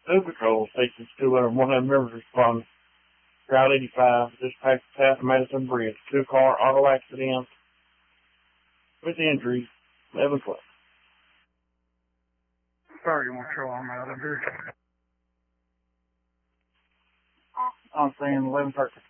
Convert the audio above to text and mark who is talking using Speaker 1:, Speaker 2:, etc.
Speaker 1: Two patrol stations, 200, 100 members responded. Route 85, dispatched past Madison Bridge. Two-car auto accident with injuries. 11 plus.
Speaker 2: Sorry, you want to show I'm out of here.
Speaker 1: I'm saying 11:13.